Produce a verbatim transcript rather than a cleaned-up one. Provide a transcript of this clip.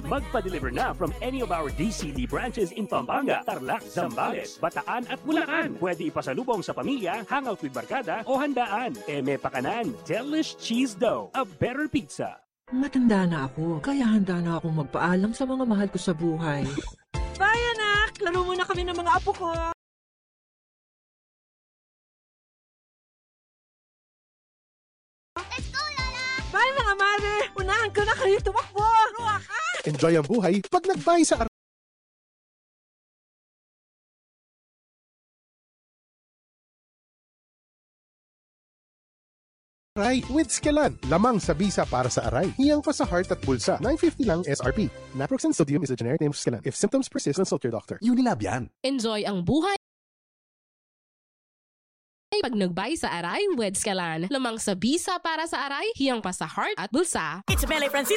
Magpa-deliver na from any of our D C D branches in Pampanga, Tarlac, Zambales, Bataan at Bulacan. Pwede ipasalubong sa pamilya, hangout with barkada o handaan. Eme Pakanan, Delish Cheese Dough, a better pizza. Matanda na ako, kaya handa na akong magpaalam sa mga mahal ko sa buhay. Bye anak! Laro muna kami ng mga apo ko! Let's go, Lola! Bye mga mare! Unahan ko na kayo tumakbo! Ruwa ka! Enjoy ang buhay pag nag-buy sa Aray with Skelan. Lamang sa bisa para sa aray. Hiyang pa sa heart at bulsa. nine fifty lang S R P. Naproxen sodium is a generic name of Skelan. If symptoms persist, consult your doctor. Unilab yan. Enjoy ang buhay pag nagbay sa aray with Skelan. Lamang sa bisa para sa aray, hiyang pa sa heart at bulsa. It's Mele Francis.